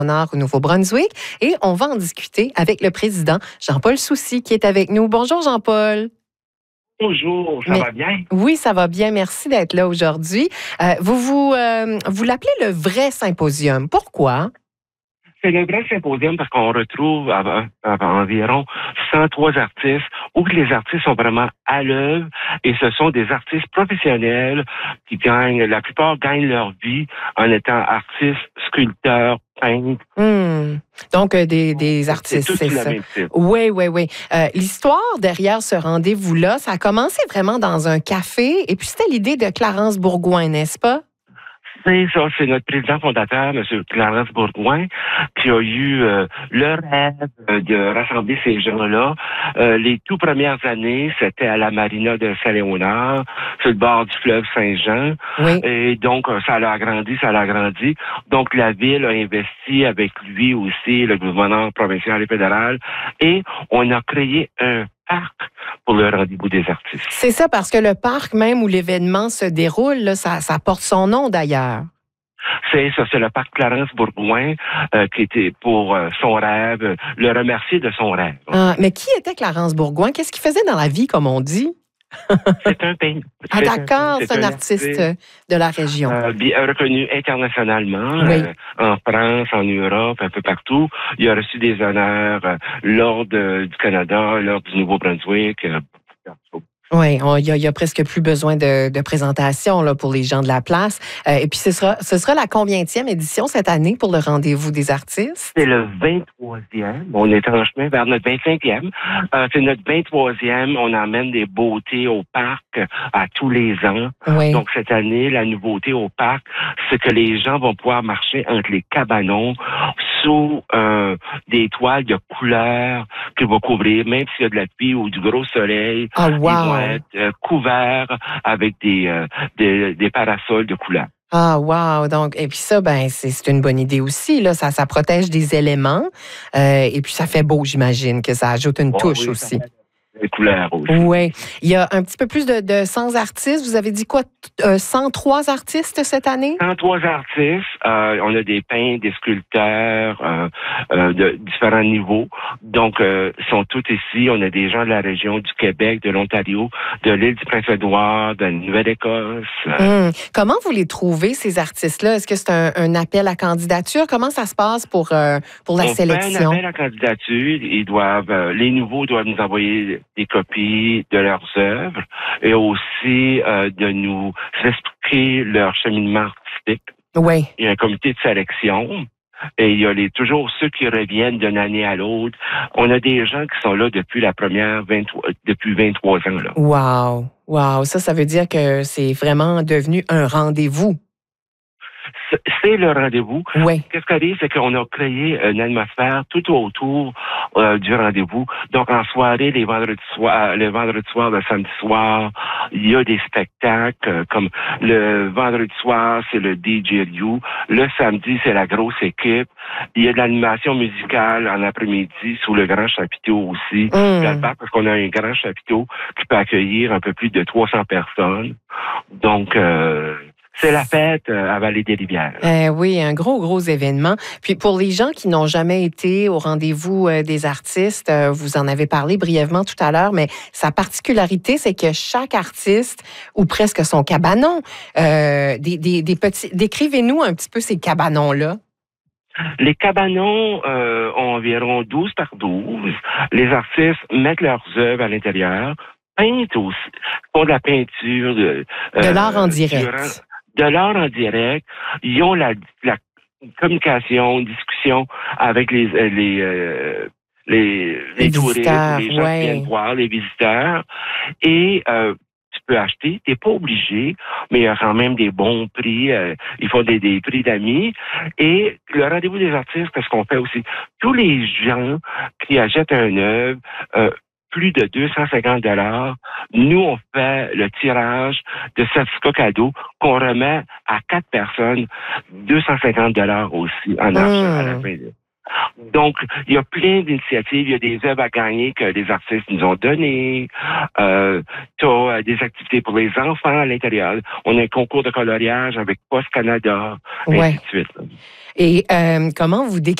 Au Nouveau-Brunswick et on va en discuter avec le président Jean-Paul Soucy qui est avec nous. Bonjour Jean-Paul. Bonjour, ça va bien? Oui, ça va bien. Merci d'être là aujourd'hui. Vous l'appelez le vrai symposium. Pourquoi? C'est le vrai symposium parce qu'on retrouve environ 103 artistes où les artistes sont vraiment à l'œuvre et ce sont des artistes professionnels qui gagnent, la plupart gagnent leur vie en étant artistes, sculpteurs, peintres. Donc, des artistes, c'est ça. Oui. L'histoire derrière ce rendez-vous-là, ça a commencé vraiment dans un café et puis c'était l'idée de Clarence Bourgouin, n'est-ce pas? C'est ça, c'est notre président fondateur, M. Clarence Bourgouin, qui a eu le rêve de rassembler ces gens-là. Les tout premières années, c'était à la marina de Saint-Léonard, sur le bord du fleuve Saint-Jean. Oui. Et donc, ça l'a agrandi. Donc, la ville a investi avec lui aussi, le gouvernement provincial et fédéral, et on a créé un parc pour le rendez-vous des artistes. C'est ça, parce que le parc même où l'événement se déroule, là, ça porte son nom d'ailleurs. C'est ça, c'est le parc Clarence Bourgouin qui était pour son rêve, le remercier de son rêve. Ah, mais qui était Clarence Bourgouin? Qu'est-ce qu'il faisait dans la vie, comme on dit? C'est un peintre. Ah d'accord, c'est un artiste de la région. Bien reconnu internationalement, oui. En France, en Europe, un peu partout. Il a reçu des honneurs l'Ordre du Canada, l'Ordre du Nouveau-Brunswick. Oui, il y a presque plus besoin de présentation là, pour les gens de la place. Et puis, ce sera la combienième édition cette année pour le rendez-vous des artistes? C'est le 23e. On est en chemin vers notre 25e. C'est notre 23e. On emmène des beautés au parc à tous les ans. Oui. Donc, cette année, la nouveauté au parc, c'est que les gens vont pouvoir marcher entre les cabanons sous des toiles de couleurs qui vont couvrir, même s'il y a de la pluie ou du gros soleil. Ah, wow. Ils vont être couverts avec des parasols de couleurs. Ah, wow! Donc, et puis ça, c'est une bonne idée aussi. Là, ça protège des éléments. Et puis, ça fait beau, j'imagine, que ça ajoute une touche aussi. Les couleurs aussi. Oui. Il y a un petit peu plus de 100 artistes. Vous avez dit quoi? 103 artistes cette année? 103 artistes. On a des peintres, des sculpteurs de différents niveaux. Donc, ils sont tous ici. On a des gens de la région du Québec, de l'Ontario, de l'île du Prince-Édouard, de la Nouvelle-Écosse. Comment vous les trouvez, ces artistes-là? Est-ce que c'est un appel à candidature? Comment ça se passe pour la sélection? On fait un appel à candidature. Les nouveaux doivent nous envoyer des copies de leurs œuvres et aussi de nous expliquer leur cheminement artistique. Oui. Il y a un comité de sélection et il y a toujours ceux qui reviennent d'une année à l'autre. On a des gens qui sont là depuis depuis 23 ans. Là. Wow! Ça veut dire que c'est vraiment devenu un rendez-vous. C'est le rendez-vous. Oui. Qu'est-ce qu'on dit, c'est qu'on a créé une atmosphère tout autour du rendez-vous. Donc, en soirée, les vendredis soirs, le samedi soir, il y a des spectacles comme le vendredi soir, c'est le DJU. Le samedi, c'est la grosse équipe. Il y a de l'animation musicale en après-midi sous le grand chapiteau aussi. Parce qu'on a un grand chapiteau qui peut accueillir un peu plus de 300 personnes. Donc, c'est la fête à Vallée-des-Rivières. Oui, un gros événement. Puis pour les gens qui n'ont jamais été au rendez-vous des artistes, vous en avez parlé brièvement tout à l'heure, mais sa particularité, c'est que chaque artiste, ou presque son cabanon, des petits... Décrivez-nous un petit peu ces cabanons-là. Les cabanons ont environ 12 par 12. Les artistes mettent leurs œuvres à l'intérieur, peintent aussi, font de la peinture. De l'art en direct. De l'art en direct. Ils ont la communication, discussion avec les touristes, les gens qui viennent voir, les visiteurs. Et tu peux acheter, t'es pas obligé, mais il y a quand même des bons prix. Ils font des prix d'amis. Et le rendez-vous des artistes, qu'est-ce qu'on fait aussi? Tous les gens qui achètent un œuvre, plus de 250 $. Nous, on fait le tirage de certificats cadeaux qu'on remet à 4 personnes, 250 $ aussi en argent à la fin. Donc, il y a plein d'initiatives. Il y a des œuvres à gagner que les artistes nous ont données. Tu as des activités pour les enfants à l'intérieur. On a un concours de coloriage avec Post Canada, ainsi de suite. Et comment vous